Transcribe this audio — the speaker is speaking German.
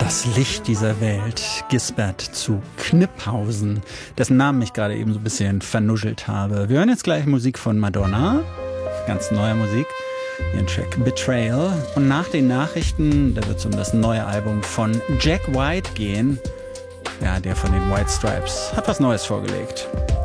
Das Licht dieser Welt, Gisbert zu Kniphausen, dessen Namen ich gerade eben so ein bisschen vernuschelt habe. Wir hören jetzt gleich Musik von Madonna, ganz neue Musik, ihren Track Betrayal. Und nach den Nachrichten, da wird es um das neue Album von Jack White gehen. Ja, der von den White Stripes hat was Neues vorgelegt.